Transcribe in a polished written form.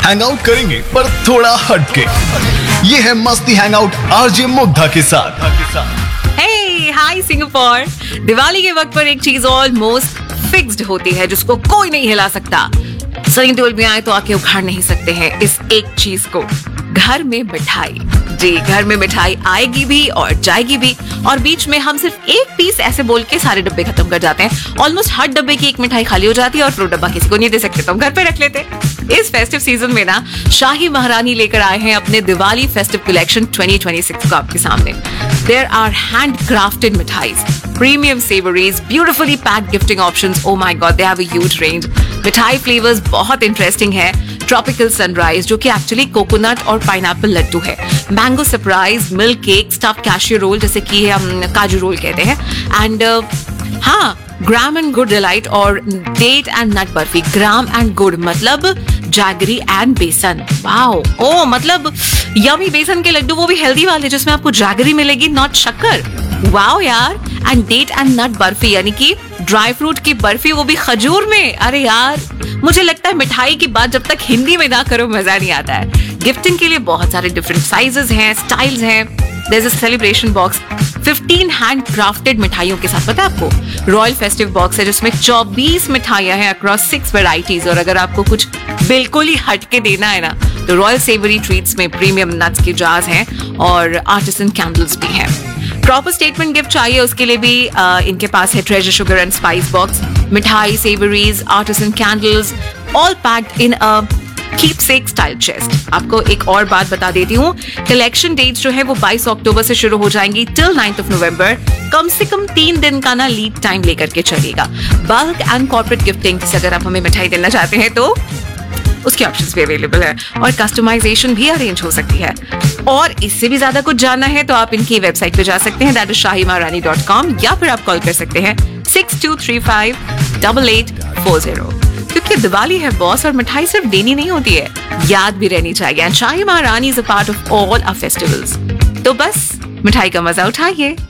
Hang out करेंगे पर थोड़ा हटके। ये है मस्ती हैंग आउट आरजे मुग्धा के साथ। हाय सिंगापुर। दिवाली के वक्त पर एक चीज ऑलमोस्ट फिक्स्ड होती है जिसको कोई नहीं हिला सकता। सनी देओल भी आए तो आके उखाड़ नहीं सकते हैं इस एक चीज को, घर में मिठाई। जी, घर में मिठाई आएगी भी और जाएगी भी, और बीच में हम सिर्फ एक पीस ऐसे बोल के सारे डब्बे खत्म कर जाते हैं। ऑलमोस्ट हर डब्बे की एक मिठाई खाली हो जाती है और फिर डब्बा किसी को नहीं दे सकते तो हम घर पे रख लेते। इस फेस्टिव सीजन में ना शाही महारानी लेकर आए हैं अपने दिवाली फेस्टिव कलेक्शन 2026 को आपके सामने। There are hand crafted mithais, premium savouries, beautifully packed gifting options. Oh my God, they have a huge range. मिठाई फ्लेवर्स बहुत इंटरेस्टिंग है। ट्रॉपिकल सनराइज जो कि एक्चुअली कोकोनट और पाइनएप्पल लड्डू है, mango surprise, milk cake, stuff cashew role जैसे कि हम काजू रोल कहते हैं, एंड हाँ, ग्राम एंड गुड़ डिलाइट और date and nut barfi. Gram and गुड़ मतलब जैगरी एंड बेसन। वाओ, ओ मतलब यमी बेसन के लड्डू, वो भी हेल्दी वाले जिसमें आपको जैगरी मिलेगी, नॉट शक्कर। वाओ यार। And date and nut barfi यानी कि ड्राई फ्रूट की बर्फी, वो भी खजूर में। अरे यार, मुझे लगता है मिठाई की बात जब तक हिंदी में ना करो मजा नहीं आता है। गिफ्टिंग के लिए बहुत सारे डिफरेंट साइजेस हैं, स्टाइल्स हैं। There is a celebration box 15 hand crafted मिठाइयों के साथ, पता है आपको। रॉयल फेस्टिव बॉक्स है जिसमें 24 मिठाइयां हैं अक्रॉस 6 वेराइटीज। और अगर आपको कुछ बिल्कुल ही हटके देना है ना, तो रॉयल सेवरी ट्रीट्स में प्रीमियम नट्स की जार्स हैं और आर्टिसन कैंडल्स भी हैं। प्रॉपर स्टेटमेंट गिफ्ट चाहिए उसके लिए भी इनके पास है treasure sugar and spice box, मिठाई, savouries, artisan candles, all packed in a keepsake style chest. आपको एक और बात बता देती हूँ, कलेक्शन डेट्स जो है वो 22 अक्टूबर से शुरू हो जाएंगी टिल 9th of November। कम से कम 3 दिन का ना लीड टाइम लेकर के चलेगा। बल्क एंड कॉर्पोरेट गिफ्टिंग से अगर आप हमें मिठाई देना चाहते हैं तो उसके ऑप्शंस भी अवेलेबल है, और कस्टमाइजेशन भी अरेंज हो सकती है। और इससे भी ज्यादा कुछ जानना है तो आप इनकी वेबसाइट पे जा सकते हैं, दैट इज shahimaharani.com, या फिर आप कॉल कर सकते हैं 62358840। क्योंकि दिवाली है बॉस, और मिठाई सिर्फ देनी नहीं होती है, याद भी रहनी चाहिए। एंड शाही महारानी is a part of all our festivals. तो बस मिठाई का मजा उठाइए।